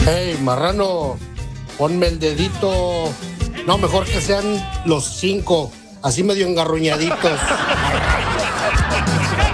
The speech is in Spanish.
Hey, marrano, ponme el dedito. No, mejor que sean los 5, así medio engarruñaditos.